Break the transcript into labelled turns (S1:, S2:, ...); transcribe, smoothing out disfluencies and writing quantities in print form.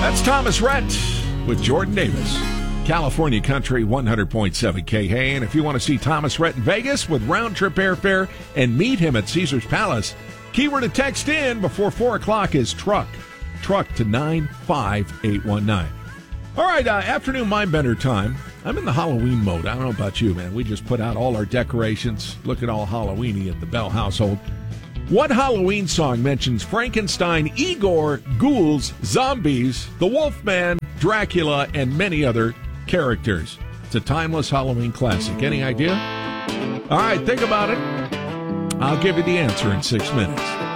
S1: That's Thomas Rhett with Jordan Davis. California Country 100.7 K. Hey, and if you want to see Thomas Rhett in Vegas with round-trip airfare and meet him at Caesars Palace, keyword to text in before 4 o'clock is truck. Truck to 95819. All right, afternoon Mindbender time. I'm in the Halloween mode. I don't know about you, man. We just put out all our decorations, looking all Halloweeny at the Bell household. What Halloween song mentions Frankenstein, Igor, ghouls, zombies, the Wolfman, Dracula, and many other characters? It's a timeless Halloween classic. Any idea? All right, think about it. I'll give you the answer in 6 minutes.